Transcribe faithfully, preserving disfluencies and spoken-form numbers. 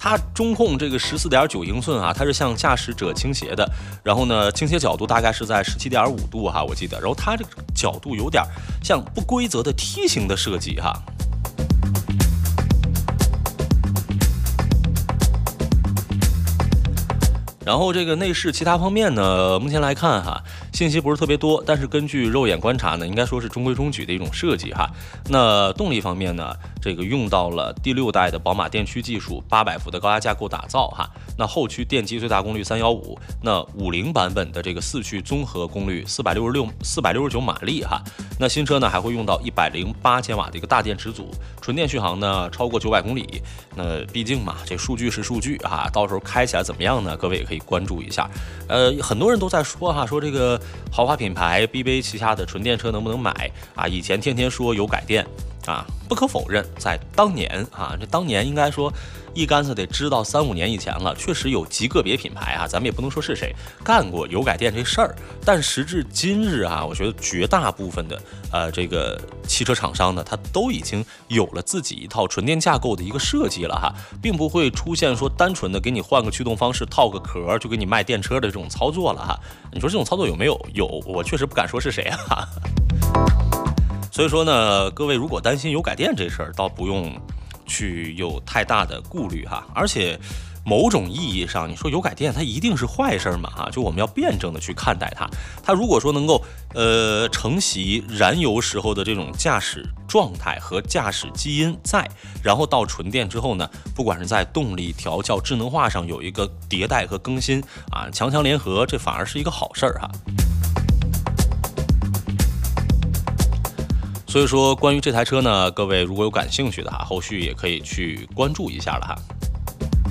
它中控这个 十四点九英寸啊，它是向驾驶者倾斜的，然后呢，倾斜角度大概是在 十七点五度哈，我记得，然后它这个角度有点像不规则的梯形的设计哈。然后这个内饰其他方面呢，目前来看哈，信息不是特别多，但是根据肉眼观察呢，应该说是中规中矩的一种设计哈。那动力方面呢，这个用到了第六代的宝马电驱技术，八百伏的高压架构打造哈。那后驱电机最大功率三百一十五，那五零版本的这个四驱综合功率四百六十六四百六十九马力哈。那新车呢还会用到一百零八千瓦的一个大电池组，纯电续航呢超过九百公里。那毕竟嘛，这数据是数据哈，到时候开起来怎么样呢？各位也可以关注一下。呃，很多人都在说哈，说这个豪华品牌 B B A 旗下的纯电车能不能买啊？以前天天说有改电啊，不可否认，在当年啊，这当年应该说一竿子得知道三五年以前了，确实有极个别品牌啊，咱们也不能说是谁干过油改电这事儿，但时至今日啊，我觉得绝大部分的呃这个汽车厂商呢，它都已经有了自己一套纯电架构的一个设计了哈，并不会出现说单纯的给你换个驱动方式套个壳就给你卖电车的这种操作了哈。你说这种操作有没有？有，我确实不敢说是谁啊。所以说呢，各位如果担心油改电这事儿，倒不用去有太大的顾虑哈。而且某种意义上，你说油改电它一定是坏事吗？哈，就我们要辩证的去看待它。它如果说能够呃承袭燃油时候的这种驾驶状态和驾驶基因在，然后到纯电之后呢，不管是在动力调教、智能化上有一个迭代和更新啊，强强联合，这反而是一个好事儿哈。所以说，关于这台车呢，各位如果有感兴趣的哈，后续也可以去关注一下了哈。